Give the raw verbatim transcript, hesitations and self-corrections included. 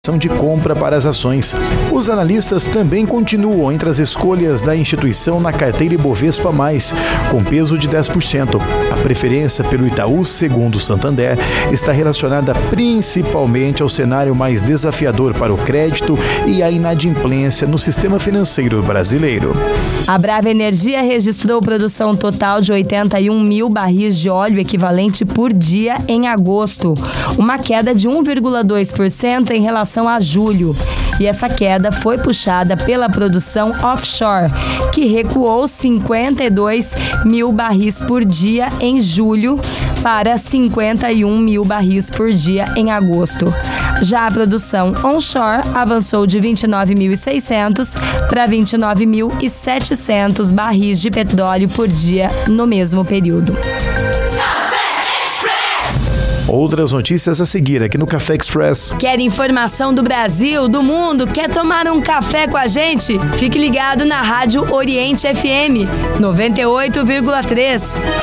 de compra para as ações. Os analistas também continuam entre as escolhas da instituição na carteira Ibovespa mais, com peso de dez por cento. A preferência pelo Itaú, segundo o Santander, está relacionada principalmente ao cenário mais desafiador para o crédito e a inadimplência no sistema financeiro brasileiro. A Brava Energia registrou produção total de oitenta e um mil barris de óleo equivalente por dia em agosto, uma queda de um vírgula dois por cento em relação a julho. E essa queda foi puxada pela produção offshore, que recuou cinquenta e dois mil barris por dia em julho para cinquenta e um mil barris por dia em agosto. Já a produção onshore avançou de vinte e nove mil e seiscentos para vinte e nove mil e setecentos barris de petróleo por dia no mesmo período. Outras notícias a seguir aqui no Café Express. Quer informação do Brasil, do mundo? Quer tomar um café com a gente? Fique ligado na Rádio Oriente F M noventa e oito vírgula três.